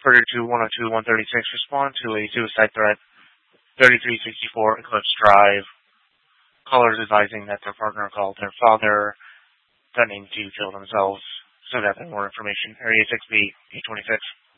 Further to 102-136, respond to a suicide threat, 3364 Eclipse Drive. Callers advising that their partner called their father, threatening to kill themselves. So that more information. Area 6B, 826.